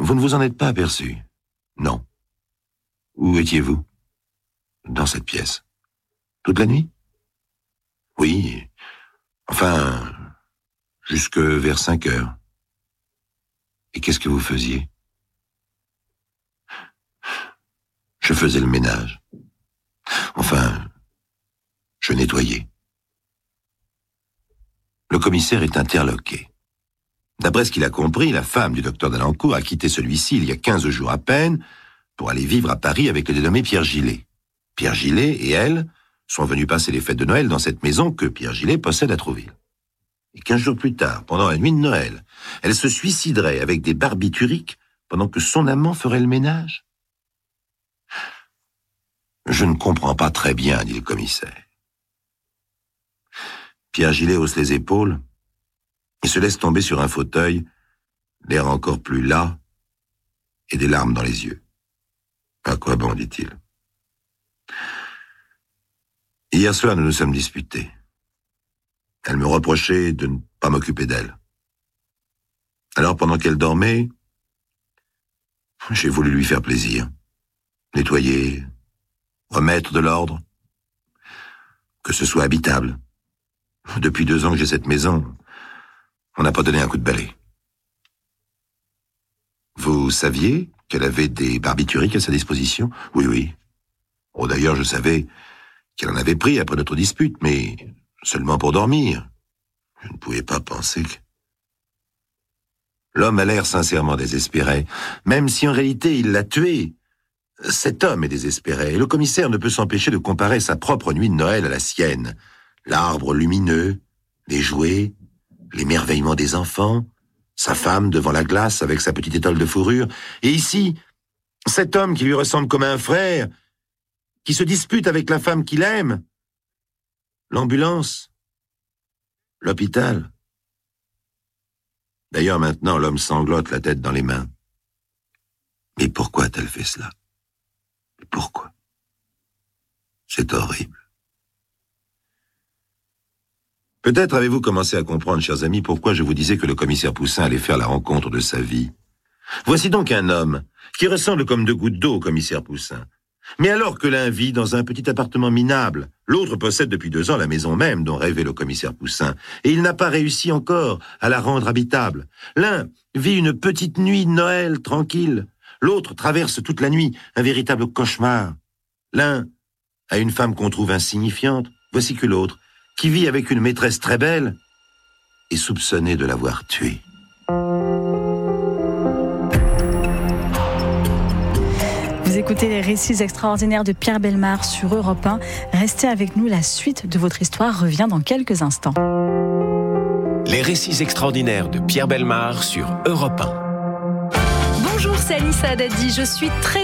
Vous ne vous en êtes pas aperçu? Non. Où étiez-vous? Dans cette pièce. Toute la nuit? Oui. Enfin, jusque vers 5 heures. Et qu'est-ce que vous faisiez? Je faisais le ménage. Enfin, je nettoyais. Le commissaire est interloqué. D'après ce qu'il a compris, la femme du docteur Dalancourt a quitté celui-ci il y a 15 jours à peine pour aller vivre à Paris avec le dénommé Pierre Gillet. Pierre Gillet et elle sont venus passer les fêtes de Noël dans cette maison que Pierre Gillet possède à Trouville. Et 15 jours plus tard, pendant la nuit de Noël, elle se suiciderait avec des barbituriques pendant que son amant ferait le ménage. Je ne comprends pas très bien, dit le commissaire. Pierre Gillet hausse les épaules et se laisse tomber sur un fauteuil, l'air encore plus las et des larmes dans les yeux. À quoi bon, dit-il. Hier soir, nous nous sommes disputés. Elle me reprochait de ne pas m'occuper d'elle. Alors, pendant qu'elle dormait, j'ai voulu lui faire plaisir. Nettoyer, remettre de l'ordre, que ce soit habitable. Depuis 2 ans que j'ai cette maison, on n'a pas donné un coup de balai. Vous saviez qu'elle avait des barbituriques à sa disposition? Oui, oui. Oh, d'ailleurs, je savais qu'elle en avait pris après notre dispute, mais seulement pour dormir. Je ne pouvais pas penser que... L'homme a l'air sincèrement désespéré, même si en réalité il l'a tué. Cet homme est désespéré, et le commissaire ne peut s'empêcher de comparer sa propre nuit de Noël à la sienne. L'arbre lumineux, les jouets, l'émerveillement des enfants, sa femme devant la glace avec sa petite étole de fourrure, et ici, cet homme qui lui ressemble comme un frère, qui se dispute avec la femme qu'il aime, l'ambulance, l'hôpital. D'ailleurs, maintenant, l'homme sanglote la tête dans les mains. Mais pourquoi a-t-elle fait cela? Pourquoi? C'est horrible. Peut-être avez-vous commencé à comprendre, chers amis, pourquoi je vous disais que le commissaire Poussin allait faire la rencontre de sa vie. Voici donc un homme qui ressemble comme 2 gouttes d'eau au commissaire Poussin. Mais alors que l'un vit dans un petit appartement minable, l'autre possède depuis 2 ans la maison même dont rêvait le commissaire Poussin, et il n'a pas réussi encore à la rendre habitable. L'un vit une petite nuit de Noël tranquille, l'autre traverse toute la nuit un véritable cauchemar. L'un a une femme qu'on trouve insignifiante, voici que l'autre, qui vit avec une maîtresse très belle, est soupçonné de l'avoir tuée. Vous écoutez les récits extraordinaires de Pierre Bellemare sur Europe 1. Restez avec nous, la suite de votre histoire revient dans quelques instants. Les récits extraordinaires de Pierre Bellemare sur Europe 1. Bonjour, c'est Anissa Haddadi. Je suis très